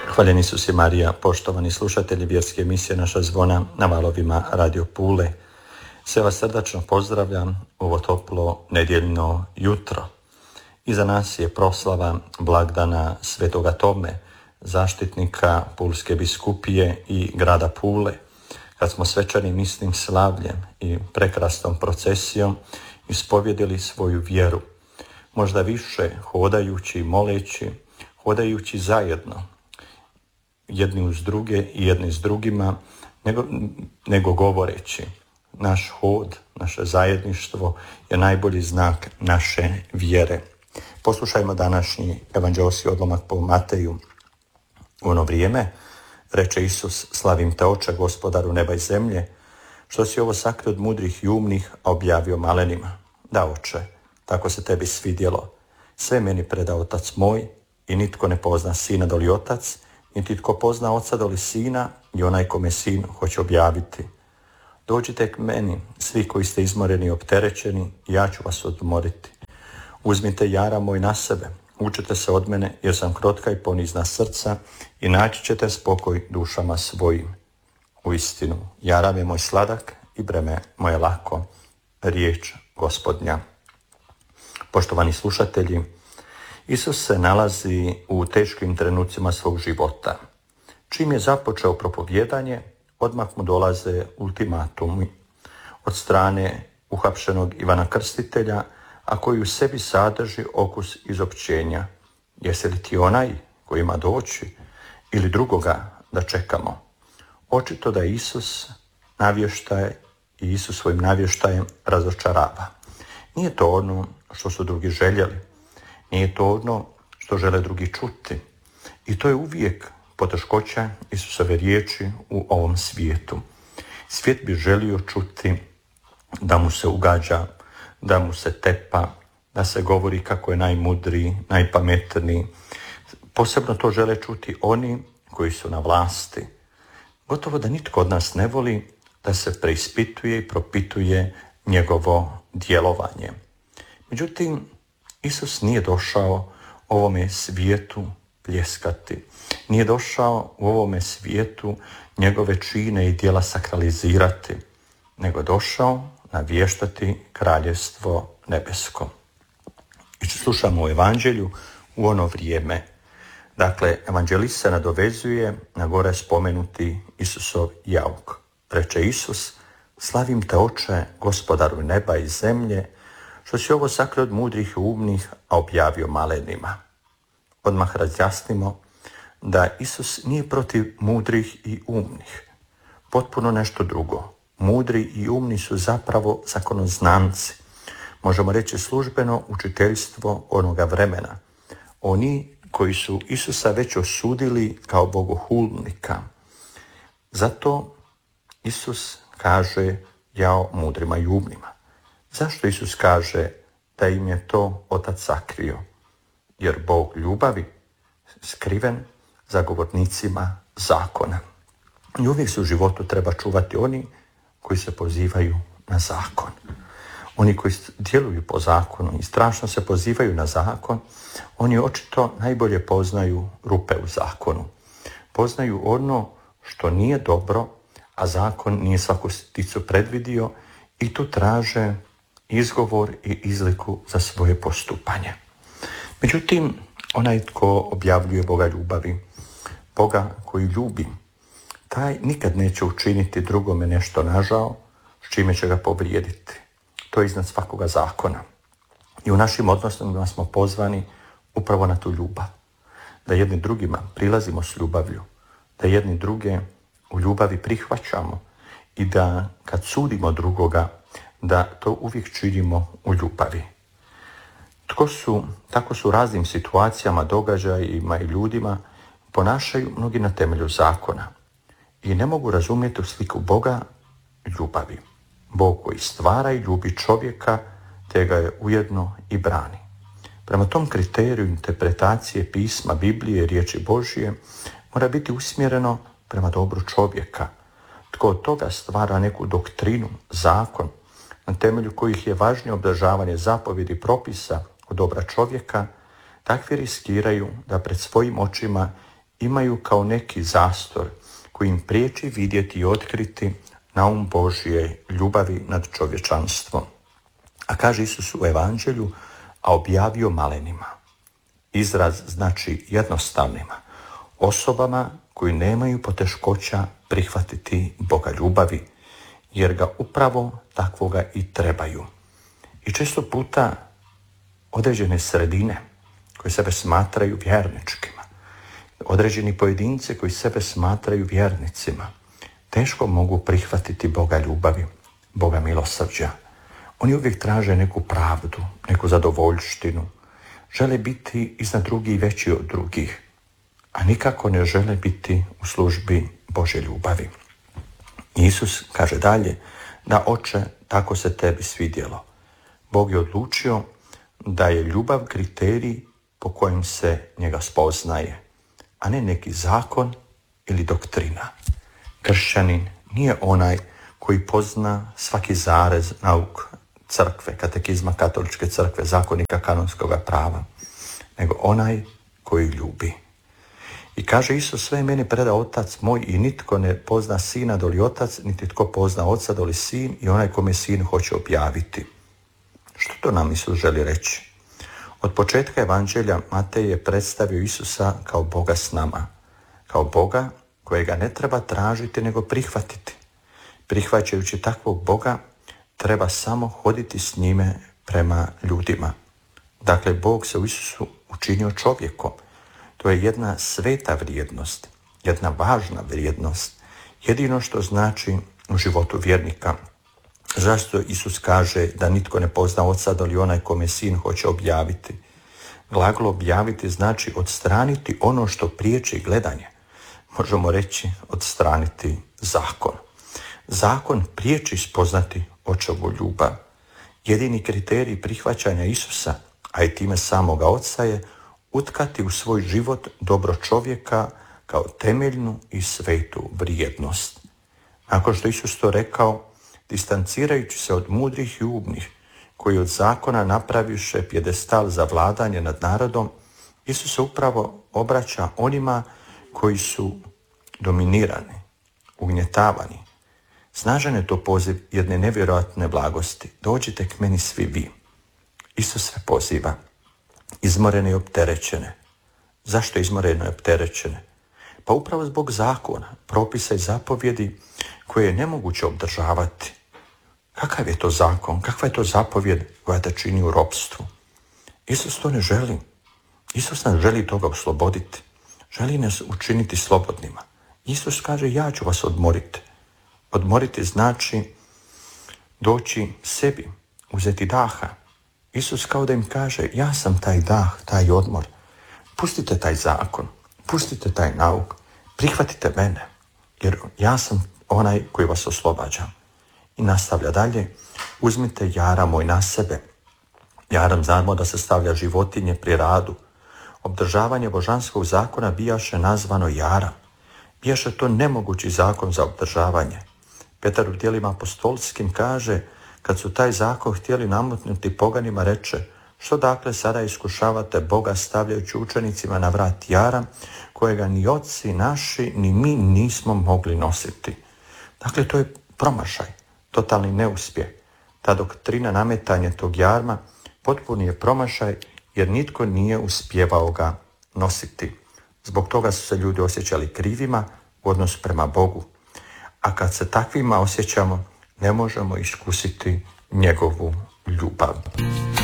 Hvaljen Isus i Marija, poštovani slušatelji vjerske emisije Naša zvona na valovima Radio Pule. Sve vas srdačno pozdravljam u ovo toplo nedjeljno jutro. Iza nas je proslava blagdana Svetoga Tome, zaštitnika Pulske biskupije i grada Pule, kad smo svečanim misnim slavljem i prekrasnom procesijom ispovjedili svoju vjeru, možda više hodajući i moleći, hodajući zajedno, jedni uz druge i jedni s drugima, nego govoreći. Naš hod, naše zajedništvo je najbolji znak naše vjere. Poslušajmo današnji evanđeoski odlomak po Mateju. U ono vrijeme reče Isus: slavim te, Oče, Gospodaru neba i zemlje, što si ovo sakrio od mudrih i umnih, a objavio malenima. Da, Oče, tako se tebi svidjelo. Sve meni preda Otac moj, i nitko ne pozna Sina doli Otac, niti tko pozna Oca doli Sina, i onaj kome Sin hoće objaviti. Dođite k meni, svi koji ste izmoreni i opterećeni, ja ću vas odmoriti. Uzmite jara moj na sebe, učite se od mene, jer sam krotka i ponizna srca, i naći ćete spokoj dušama svojim. Uistinu, jarav je moj sladak i breme moje lako. Riječ Gospodnja. Poštovani slušatelji, Isus se nalazi u teškim trenucima svog života. Čim je započeo propovijedanje, odmah mu dolaze ultimatumi od strane uhapšenog Ivana Krstitelja, a koji u sebi sadrži okus izopćenja. Jesi li ti onaj koji ima doći ili drugoga da čekamo? Očito da Isus navještaj i Isus svojim navještajem razočarava. Nije to ono što su drugi željeli. Nije to ono što žele drugi čuti. I to je uvijek poteškoća Isusove riječi u ovom svijetu. Svijet bi želio čuti da mu se ugađa, da mu se tepa, da se govori kako je najmudriji, najpametniji. Posebno to žele čuti oni koji su na vlasti. Gotovo da nitko od nas ne voli da se preispituje i propituje njegovo djelovanje. Međutim, Isus nije došao ovome svijetu pljeskati. Nije došao u ovome svijetu njegove čine i djela sakralizirati, nego došao navještati kraljevstvo nebesko. I slušamo u evanđelju u ono vrijeme. Dakle, evanđelist se nadovezuje na gore spomenuti Isusov jauk. Reče Isus: slavim te, Oče, Gospodaru neba i zemlje, što si ovo sakrio od mudrih i umnih, a objavio malenima. Odmah razjasnimo da Isus nije protiv mudrih i umnih. Potpuno nešto drugo. Mudri i umni su zapravo zakonoznanci. Možemo reći službeno učiteljstvo onoga vremena. Oni koji su Isusa već osudili kao bogohulnika. Zato Isus kaže: jao mudrima i umnima. Zašto Isus kaže da im je to Otac sakrio? Jer Bog ljubavi skriven zagovornicima zakona. I uvijek se u životu treba čuvati oni koji se pozivaju na zakon. Oni koji djeluju po zakonu i strašno se pozivaju na zakon, oni očito najbolje poznaju rupe u zakonu. Poznaju ono što nije dobro, a zakon nije svaku sitnicu predvidio, i tu traže izgovor i izliku za svoje postupanje. Međutim, onaj tko objavljuje Boga ljubavi, Boga koji ljubi, taj nikad neće učiniti drugome nešto nažao s čime će ga povrijediti. To je iznad svakoga zakona. I u našim odnosima smo pozvani upravo na tu ljubav. Da jedni drugima prilazimo s ljubavlju, da jedni druge u ljubavi prihvaćamo i da kad sudimo drugoga, da to uvijek činimo u ljubavi. Tako su raznim situacijama, događajima i ljudima ponašaju mnogi na temelju zakona i ne mogu razumjeti sliku Boga ljubavi. Bog koji stvara i ljubi čovjeka, te ga je ujedno i brani. Prema tom kriteriju interpretacije pisma, Biblije i riječi Božije mora biti usmjereno prema dobru čovjeka. Tko od toga stvara neku doktrinu, zakon, na temelju kojih je važnije obdržavanje zapovjedi propisa od dobra čovjeka, takvi riskiraju da pred svojim očima imaju kao neki zastor koji im priječi vidjeti i otkriti naum Božje ljubavi nad čovječanstvom. A kaže Isus u Evanđelju, a objavio malenima. Izraz znači jednostavnima, osobama koji nemaju poteškoća prihvatiti Boga ljubavi, jer ga upravo takvoga i trebaju. I često puta određene sredine koje sebe smatraju vjerničkima, određeni pojedinci koji sebe smatraju vjernicima, teško mogu prihvatiti Boga ljubavi, Boga milosrđa. Oni uvijek traže neku pravdu, neku zadovoljštinu, žele biti iznad drugih i veći od drugih, a nikako ne žele biti u službi Božje ljubavi. Isus kaže dalje, da Oče, tako se tebi svidjelo. Bog je odlučio da je ljubav kriterij po kojem se njega spoznaje, a ne neki zakon ili doktrina. Kršćanin nije onaj koji pozna svaki zarez nauk crkve, katekizma katoličke crkve, zakonika kanonskog prava, nego onaj koji ljubi. I kaže Isus, sve meni preda Otac moj i nitko ne pozna Sina doli Otac, niti tko pozna Oca doli Sin i onaj kome Sin hoće objaviti. Što to nam Isus želi reći? Od početka Evanđelja Matej je predstavio Isusa kao Boga s nama, kao Boga kojega ne treba tražiti nego prihvatiti. Prihvaćajući takvog Boga treba samo hoditi s njime prema ljudima. Dakle, Bog se u Isusu učinio čovjekom. To je jedna sveta vrijednost, jedna važna vrijednost, jedino što znači u životu vjernika. Zašto Isus kaže da nitko ne pozna Oca doli onaj kome Sin hoće objaviti? Glagol objaviti znači odstraniti ono što priječi gledanje. Možemo reći odstraniti zakon. Zakon priječi spoznati Očevu ljubav. Jedini kriterij prihvaćanja Isusa, a i time samoga Oca je utkati u svoj život dobro čovjeka kao temeljnu i svetu vrijednost. Nakon što Isus to rekao, distancirajući se od mudrih i umnih, koji od zakona napraviše pjedestal za vladanje nad narodom, Isus se upravo obraća onima koji su dominirani, ugnjetavani. Snažan je to poziv jedne nevjerojatne blagosti. Dođite k meni svi vi. Isus sve poziva. Izmorene i opterećene. Zašto izmorene i opterećene? Pa upravo zbog zakona, propisa i zapovjedi koje je nemoguće obdržavati. Kakav je to zakon? Kakva je to zapovjed koja te čini u ropstvu? Isus to ne želi. Isus nas želi toga osloboditi. Želi nas učiniti slobodnima. Isus kaže, ja ću vas odmoriti. Odmoriti znači doći sebi, uzeti daha. Isus kao da im kaže, ja sam taj dah, taj odmor. Pustite taj zakon, pustite taj nauk, prihvatite mene, jer ja sam onaj koji vas oslobađa. I nastavlja dalje, uzmite jaram moj na sebe. Jaram znamo da se stavlja životinje pri radu. Obdržavanje božanskog zakona bijaše nazvano jaram. Bijaše to nemogući zakon za obdržavanje. Petar u djelima apostolskim kaže, kad su taj zakon htjeli namutnuti poganima, reče, što dakle sada iskušavate Boga stavljajući učenicima na vrat jaram, kojega ni oci naši ni mi nismo mogli nositi. Dakle, to je promašaj, totalni neuspjeh. Ta doktrina nametanja tog jarma potpuni je promašaj jer nitko nije uspijevao ga nositi. Zbog toga su se ljudi osjećali krivima u odnosu prema Bogu. A kad se takvima osjećamo, ne možemo iskusiti njegovu ljubav.